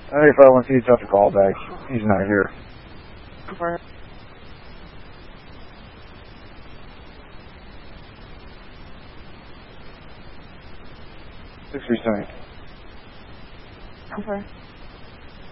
Hey, fellas, he's got the call back. He's not here. Over. 637. Over.